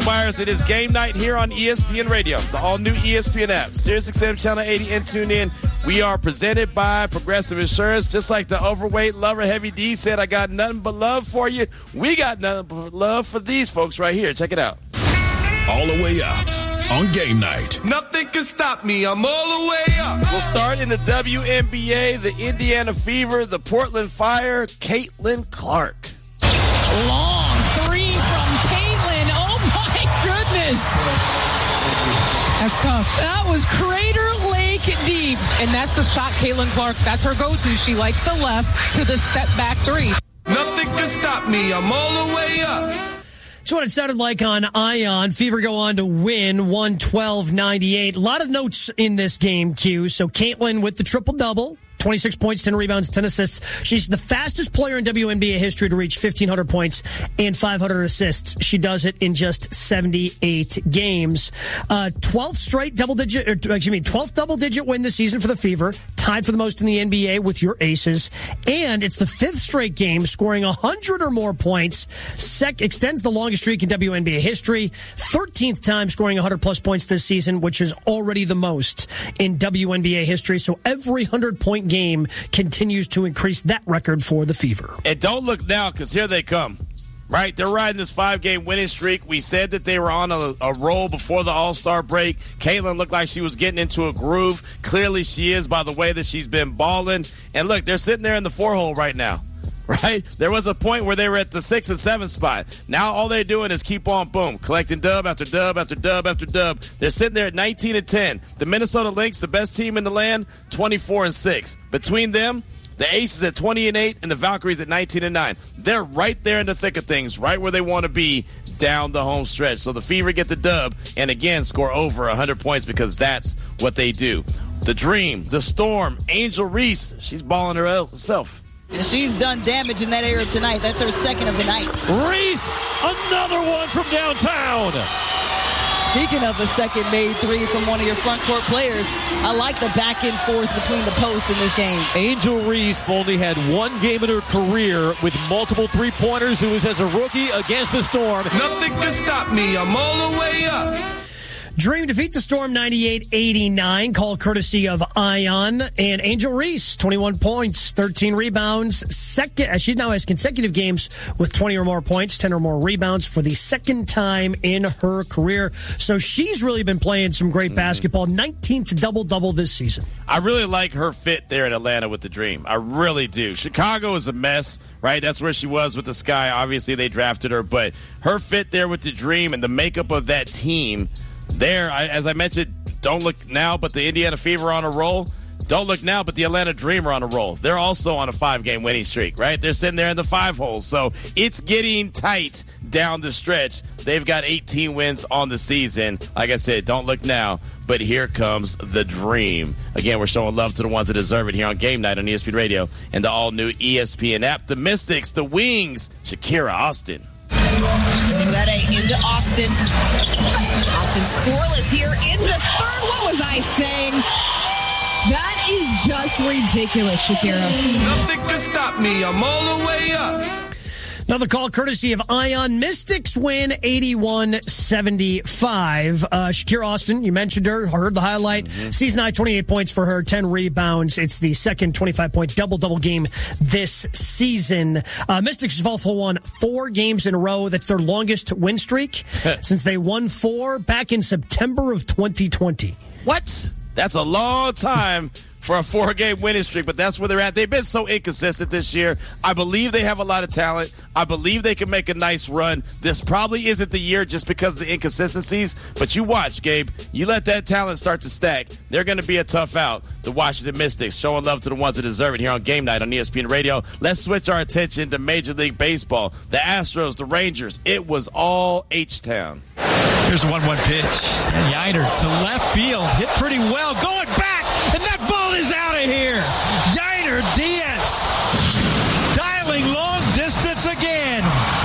Myers. It is game night here on ESPN Radio, the all-new ESPN app, SiriusXM Channel 80, and tune in. We are presented by Progressive Insurance. Just like the overweight lover Heavy D said, I got nothing but love for you. We got nothing but love for these folks right here. Check it out. All the way up on game night. Nothing can stop me. I'm all the way up. We'll start in the WNBA, the Indiana Fever, the Portland Fire, Caitlin Clark. Long three from Caitlin. Oh, my goodness. That's tough. That was Crater Lake deep. And that's the shot Caitlin Clark, that's her go-to. She likes the left to the step-back three. Nothing can stop me. I'm all the way up. That's what it sounded like on Ion. Fever go on to win 112-98. A lot of notes in this game, Q. So Caitlin with the triple-double. 26 points, 10 rebounds, 10 assists. She's the fastest player in WNBA history to reach 1,500 points and 500 assists. She does it in just 78 games. 12th double-digit win this season for the Fever, tied for the most in the NBA with your Aces. And it's the 5th straight game scoring 100 or more points. Extends the longest streak in WNBA history. 13th time scoring 100-plus points this season, which is already the most in WNBA history. So every 100-point game continues to increase that record for the Fever. And don't look now, because here they come. Right? They're riding this 5-game winning streak. We said that they were on a roll before the All-Star break. Caitlin looked like she was getting into a groove. Clearly she is by the way that she's been balling. And look, they're sitting there in the 4-hole right now. Right? There was a point where they were at the 6 and 7 spot. Now all they're doing is keep on, boom, collecting dub after dub after dub after dub. They're sitting there at 19 and 10. The Minnesota Lynx, the best team in the land, 24 and 6. Between them, the Aces at 20 and 8 and the Valkyries at 19 and 9. They're right there in the thick of things, right where they want to be down the home stretch. So the Fever get the dub and again score over 100 points because that's what they do. The Dream, the Storm, Angel Reese, she's balling herself. And she's done damage in that area tonight. That's her second of the night. Reese, another one from downtown. Speaking of a second made three from one of your front court players, I like the back and forth between the posts in this game. Angel Reese only had one game in her career with multiple three-pointers. It was as a rookie against the Storm. Nothing can stop me. I'm all the way up. Dream defeat the Storm 98-89, call courtesy of Ion. And Angel Reese, 21 points, 13 rebounds. She now has consecutive games with 20 or more points, 10 or more rebounds for the second time in her career. So she's really been playing some great basketball. 19th double-double this season. I really like her fit there in Atlanta with the Dream. I really do. Chicago is a mess, right? That's where she was with the Sky. Obviously, they drafted her. But her fit there with the Dream and the makeup of that team there, as I mentioned, don't look now, but the Indiana Fever on a roll. Don't look now, but the Atlanta Dream are on a roll. They're also on a 5-game winning streak, right? They're sitting there in the 5 holes. So it's getting tight down the stretch. They've got 18 wins on the season. Like I said, don't look now, but here comes the Dream. Again, we're showing love to the ones that deserve it here on Game Night on ESPN Radio and the all-new ESPN app. The Mystics, the Wings, Shakira Austin. Rede into Austin. Austin scoreless here in the third. What was I saying? That is just ridiculous, Shakira. Nothing can stop me. I'm all the way up. Another call courtesy of Ion. Mystics win 81-75. Shakira Austin, you mentioned her, heard the highlight. Season high, 28 points for her, 10 rebounds. It's the second 25-point double-double game this season. Mystics have also won 4 games in a row. That's their longest win streak since they won 4 back in September of 2020. What? That's a long time for a 4-game winning streak, but that's where they're at. They've been so inconsistent this year. I believe they have a lot of talent. I believe they can make a nice run. This probably isn't the year just because of the inconsistencies, but you watch, Gabe. You let that talent start to stack. They're going to be a tough out. The Washington Mystics showing love to the ones that deserve it here on Game Night on ESPN Radio. Let's switch our attention to Major League Baseball. The Astros, the Rangers. It was all H-Town. Here's a 1-1 pitch. And Yiner to left field. Hit pretty well. Going back. And that ball is out of here. Yiner Diaz. Dialing long distance again.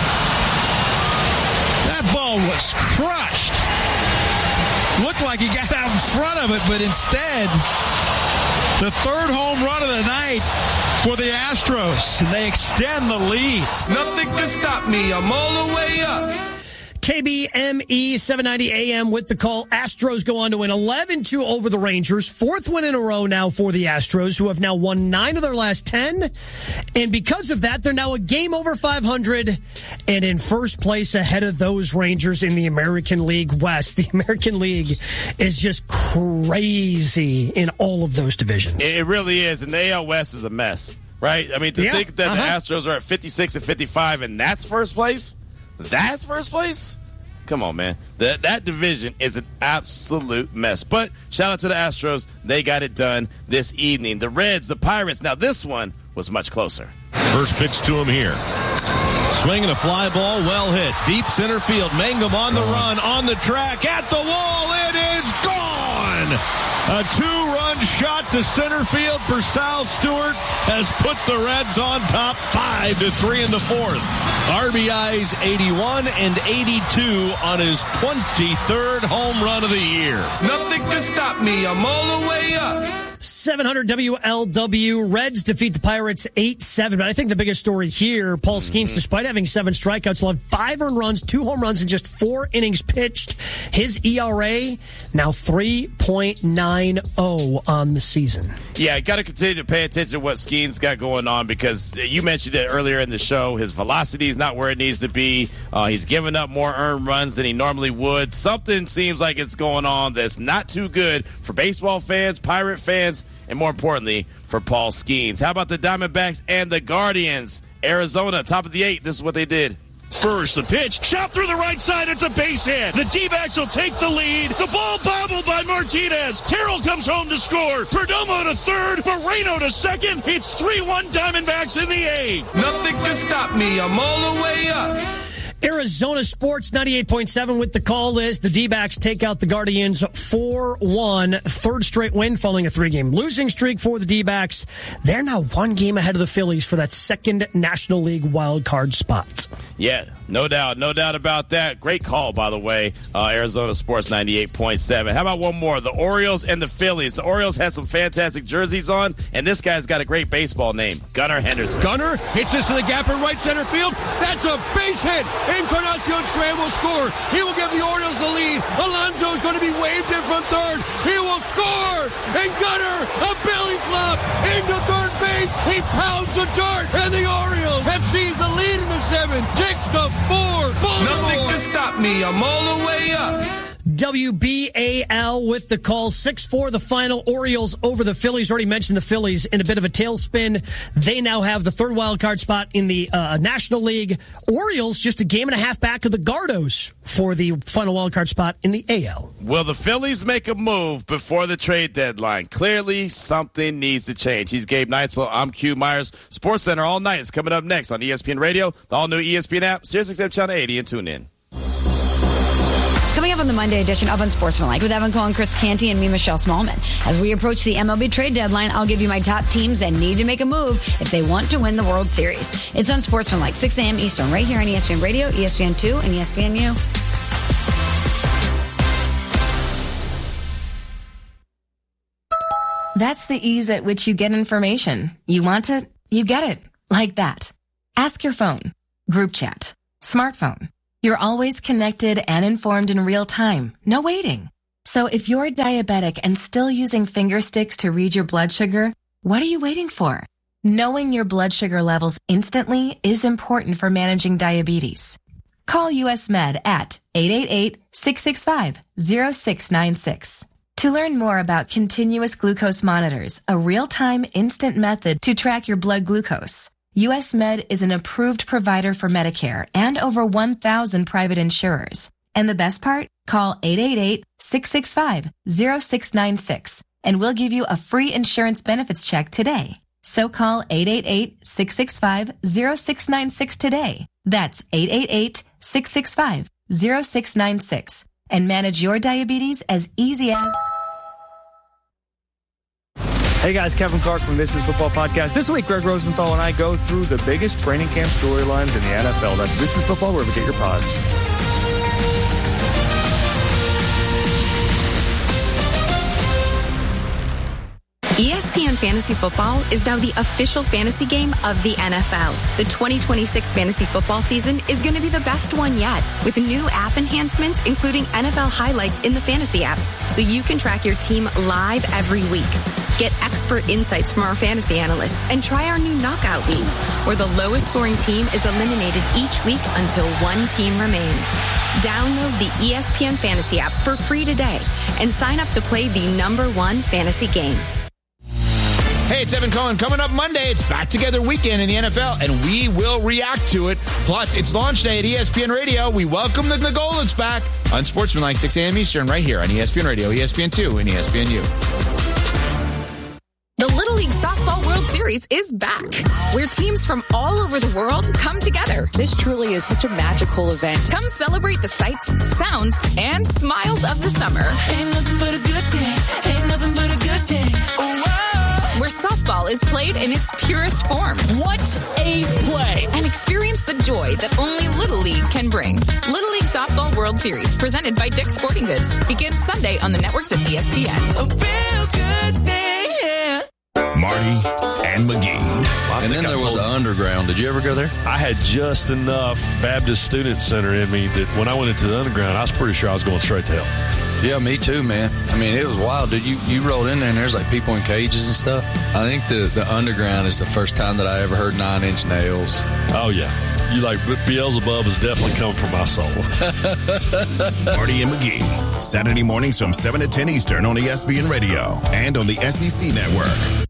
That ball was crushed. Looked like he got out in front of it, but instead, the third home run of the night for the Astros. And they extend the lead. Nothing can stop me. I'm all the way up. KBME 790 AM with the call. Astros go on to win 11-2 over the Rangers. 4th win in a row now for the Astros, who have now won 9 of their last 10. And because of that, they're now a game over 500 and in first place ahead of those Rangers in the American League West. The American League is just crazy in all of those divisions. It really is. And the AL West is a mess, right? I mean, to think that the Astros are at 56 and 55 and that's first place? That's first place? Come on, man. That division is an absolute mess. But shout out to the Astros. They got it done this evening. The Reds, the Pirates. Now, this one was much closer. First pitch to him here. Swinging a fly ball, well hit. Deep center field. Mangum on the run, on the track, at the wall. It is gone! A 2-run shot to center field for Sal Stewart has put the Reds on top 5-3 in the 4th. RBIs 81 and 82 on his 23rd home run of the year. Nothing can stop me. I'm all the way up. 700 WLW. Reds defeat the Pirates 8-7. But I think the biggest story here, Paul Skeens, despite having 7 strikeouts, allowed 5 earned runs, 2 home runs in just 4 innings pitched. His ERA now 3.90 on the season. Yeah, got to continue to pay attention to what Skeens got going on because you mentioned it earlier in the show. His velocity is not where it needs to be. He's giving up more earned runs than he normally would. Something seems like it's going on that's not too good for baseball fans, Pirate fans, and more importantly, for Paul Skeens. How about the Diamondbacks and the Guardians? Arizona, top of the 8th. This is what they did. First, the pitch, shot through the right side. It's a base hit. The D-backs will take the lead. The ball bobbled by Martinez. Terrell comes home to score. Perdomo to third. Moreno to second. It's 3-1 Diamondbacks in the 8th. Nothing can stop me. I'm all the way up. Arizona Sports 98.7 with the call is the D-backs take out the Guardians 4-1. 3rd straight win following a 3-game losing streak for the D-backs. They're now 1 game ahead of the Phillies for that 2nd National League wild card spot. Yeah, no doubt about that. Great call, by the way. Arizona Sports 98.7. How about one more? The Orioles and the Phillies. The Orioles had some fantastic jerseys on, and this guy's got a great baseball name, Gunnar Henderson. Gunnar hits this to the gap in right center field. That's a base hit. Encarnacion Strand will score. He will give the Orioles the lead. Alonso is going to be waved in from third. He will score. And Gunnar, a belly flop into third base. He pounds the dirt. And the Orioles have seized the lead in the 7th. 6-4. Baltimore. Nothing can stop me. I'm all the way up. WBAL with the call. 6-4 the final. Orioles over the Phillies. Already mentioned the Phillies in a bit of a tailspin. They now have the 3rd wild card spot in the National League. Orioles just a game and a half back of the Gardos for the final wild card spot in the AL. Will the Phillies make a move before the trade deadline? Clearly, something needs to change. He's Gabe Neitzel. I'm Q Myers. Sports Center all night. It's coming up next on ESPN Radio, the all-new ESPN app, SiriusXM Channel 80, and tune in. Coming up on the Monday edition of Unsportsmanlike with Evan Cohen, Chris Canty, and me, Michelle Smallman. As we approach the MLB trade deadline, I'll give you my top teams that need to make a move if they want to win the World Series. It's Unsportsmanlike, 6 a.m. Eastern, right here on ESPN Radio, ESPN2, and ESPNU. That's the ease at which you get information. You want it, you get it. Like that. Ask your phone. Group chat. Smartphone. You're always connected and informed in real time. No waiting. So if you're diabetic and still using finger sticks to read your blood sugar, what are you waiting for? Knowing your blood sugar levels instantly is important for managing diabetes. Call US Med at 888-665-0696. To learn more about continuous glucose monitors, a real-time instant method to track your blood glucose, US Med is an approved provider for Medicare and over 1,000 private insurers. And the best part? Call 888-665-0696 and we'll give you a free insurance benefits check today. So call 888-665-0696 today. That's 888-665-0696 and manage your diabetes as easy as... Hey guys, Kevin Clark from This Is Football Podcast. This week, Greg Rosenthal and I go through the biggest training camp storylines in the NFL. That's This Is Football, wherever you get your pods. ESPN Fantasy Football is now the official fantasy game of the NFL. The 2026 fantasy football season is going to be the best one yet, with new app enhancements, including NFL highlights in the fantasy app, so you can track your team live every week. Get expert insights from our fantasy analysts and try our new knockout leagues, where the lowest scoring team is eliminated each week until one team remains. Download the ESPN Fantasy app for free today and sign up to play the #1 fantasy game. Hey, it's Evan Cohen. Coming up Monday, it's Back Together Weekend in the NFL, and we will react to it. Plus, it's launch day at ESPN Radio. We welcome the Golets back on Sportsmanlike, 6 a.m. Eastern, right here on ESPN Radio, ESPN2, and ESPNU. The Little League Softball World Series is back, where teams from all over the world come together. This truly is such a magical event. Come celebrate the sights, sounds, and smiles of the summer. Ain't nothing but a good day. Ain't nothing but a good day. Oh, where softball is played in its purest form. What a play! And experience the joy that only Little League can bring. Little League Softball World Series, presented by Dick's Sporting Goods, begins Sunday on the networks of ESPN. A real good day, yeah. Marty and McGee. And then there was an underground. Did you ever go there? I had just enough Baptist Student Center in me that when I went into the underground, I was pretty sure I was going straight to hell. Yeah, me too, man. I mean, it was wild, dude. You rolled in there and there's like people in cages and stuff. I think the underground is the first time that I ever heard 9 Inch Nails. Oh, yeah. You like Beelzebub is definitely coming from my soul. Marty and McGee, Saturday mornings from 7 to 10 Eastern on ESPN Radio and on the SEC Network.